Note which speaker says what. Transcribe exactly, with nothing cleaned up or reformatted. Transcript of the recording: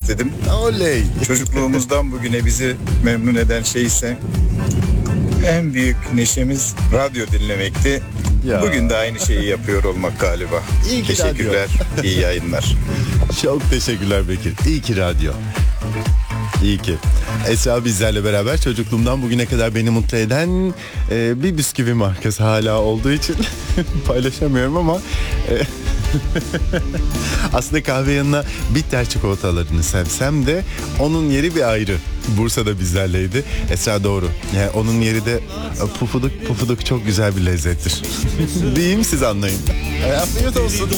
Speaker 1: istedim.
Speaker 2: Oley.
Speaker 1: Çocukluğumuzdan bugüne bizi memnun eden şey ise en büyük neşemiz radyo dinlemekti.
Speaker 2: Ya.
Speaker 1: Bugün de aynı şeyi yapıyor olmak galiba.
Speaker 2: İyi ki
Speaker 1: Teşekkürler, iyi yayınlar.
Speaker 2: Çok teşekkürler Bekir. İyi ki radyo. İyi ki. Esra bizlerle beraber çocukluğumdan bugüne kadar beni mutlu eden e, bir bisküvi markası hala olduğu için paylaşamıyorum ama e, aslında kahve yanına bitter çikolatalarını sevsem de onun yeri bir ayrı. Bursa'da bizlerleydi. Esra doğru. Yani onun yeri de pufuduk pufuduk çok güzel bir lezzettir. Diyeyim siz anlayın. Afiyet olsun.